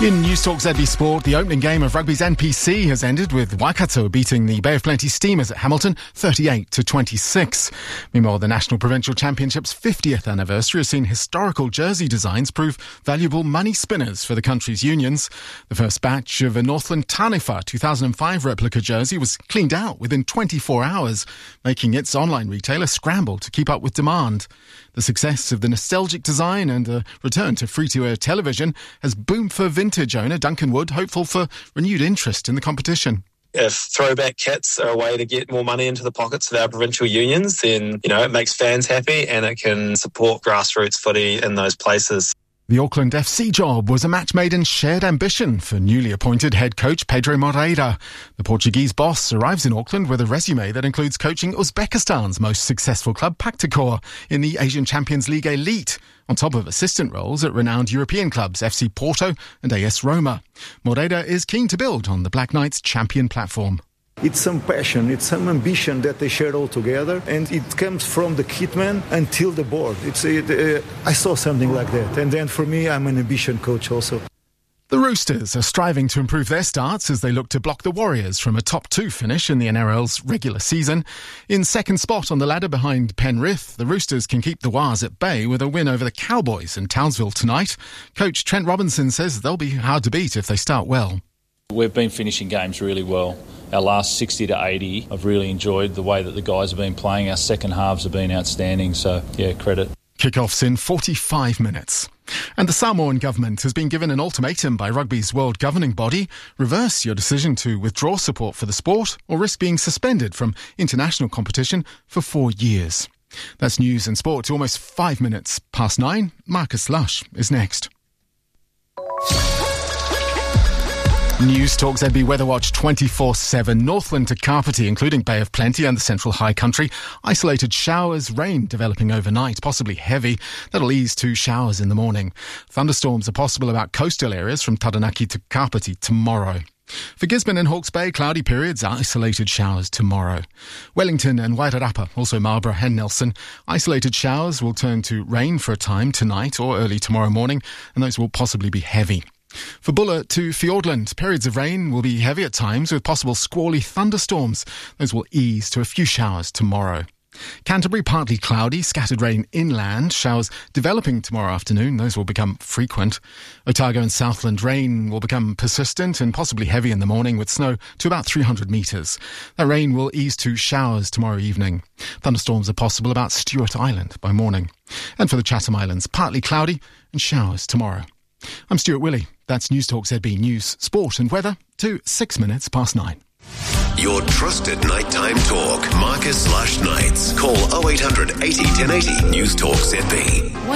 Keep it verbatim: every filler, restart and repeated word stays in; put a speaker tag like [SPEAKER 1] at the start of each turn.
[SPEAKER 1] In News Talk Z B Sport, the opening game of rugby's N P C has ended with Waikato beating the Bay of Plenty Steamers at Hamilton thirty-eight to twenty-six. Meanwhile, the National Provincial Championship's fiftieth anniversary has seen historical jersey designs prove valuable money spinners for the country's unions. The first batch of a Northland Taniwha two thousand five replica jersey was cleaned out within twenty-four hours, making its online retailer scramble to keep up with demand. The success of the nostalgic design and a return to free-to-air television has boomed for vintage owner Duncan Wood, hopeful for renewed interest in the competition.
[SPEAKER 2] If throwback kits are a way to get more money into the pockets of our provincial unions, then, you know, it makes fans happy and it can support grassroots footy in those places.
[SPEAKER 1] The Auckland F C job was a match made in shared ambition for newly appointed head coach Pedro Moreira. The Portuguese boss arrives in Auckland with a resume that includes coaching Uzbekistan's most successful club, Pakhtakor, in the Asian Champions League Elite, on top of assistant roles at renowned European clubs F C Porto and A S Roma. Moreira is keen to build on the Black Knights' champion platform.
[SPEAKER 3] It's some passion, it's some ambition that they share all together, and it comes from the kitman until the board. It's it, uh, I saw something like that, and then for me, I'm an ambition coach also.
[SPEAKER 1] The Roosters are striving to improve their starts as they look to block the Warriors from a top two finish in the N R L's regular season. In second spot on the ladder behind Penrith, the Roosters can keep the Wars at bay with a win over the Cowboys in Townsville tonight. Coach Trent Robinson says they'll be hard to beat if they start well.
[SPEAKER 4] We've been finishing games really well. Our last sixty to eighty, I've really enjoyed the way that the guys have been playing. Our second halves have been outstanding, so yeah, credit.
[SPEAKER 1] Kickoffs in forty-five minutes. And the Samoan government has been given an ultimatum by rugby's world governing body: reverse your decision to withdraw support for the sport or risk being suspended from international competition for four years. That's news and sport to almost five minutes past nine. Marcus Lush is next. News Talk Z B Weather Watch twenty-four seven. Northland to Kapiti, including Bay of Plenty and the Central High Country. Isolated showers, rain developing overnight, possibly heavy. That'll ease to showers in the morning. Thunderstorms are possible about coastal areas from Taranaki to Kapiti tomorrow. For Gisborne and Hawke's Bay, cloudy periods, isolated showers tomorrow. Wellington and Wairarapa, also Marlborough and Nelson. Isolated showers will turn to rain for a time tonight or early tomorrow morning, and those will possibly be heavy. For Buller to Fiordland, periods of rain will be heavy at times with possible squally thunderstorms. Those will ease to a few showers tomorrow. Canterbury, partly cloudy, scattered rain inland, showers developing tomorrow afternoon. Those will become frequent. Otago and Southland, rain will become persistent and possibly heavy in the morning with snow to about three hundred metres. That rain will ease to showers tomorrow evening. Thunderstorms are possible about Stewart Island by morning. And for the Chatham Islands, partly cloudy and showers tomorrow. I'm Stuart Willey. That's News Talk Z B News, Sport and Weather to six minutes past nine.
[SPEAKER 5] Your trusted nighttime talk. Marcus Lush Nights. Call oh eight hundred eighty ten eighty. News Talk Z B.